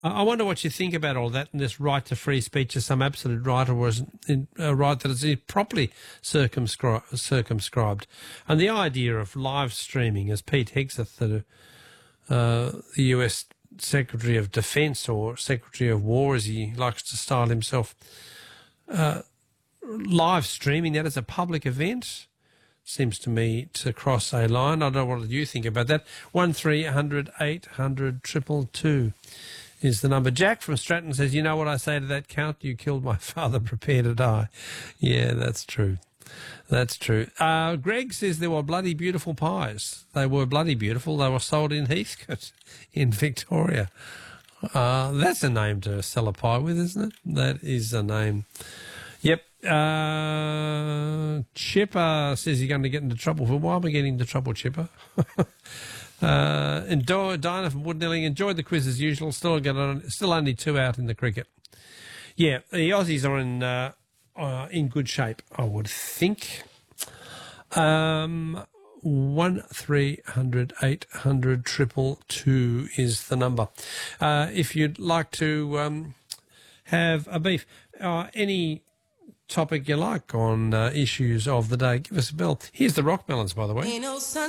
I wonder what you think about all that and this right to free speech is some absolute right, or is a right that is properly circumscribed. And the idea of live streaming, as Pete Hegseth, the US Secretary of Defence, or Secretary of War as he likes to style himself, live streaming that as a public event seems to me to cross a line. I don't know what you think about that. 1300 800 222 is the number. Jack from Stratton says, you know what I say to that, Count? You killed my father, prepare to die. Yeah, that's true. That's true. Greg says there were bloody beautiful pies. They were bloody beautiful. They were sold in Heathcote in Victoria. That's a name to sell a pie with, isn't it? That is a name. Yep. Chipper says you're going to get into trouble. For why am I getting into trouble, Chipper? And Dinah from Woodnelling, enjoyed the quiz as usual. Still only 2 out in the cricket. Yeah, the Aussies are in good shape, I would think. 1300 800 222 is the number. If you'd like to have a beef, any topic you like on issues of the day, give us a bell. Here's the Rock Melons, by the way.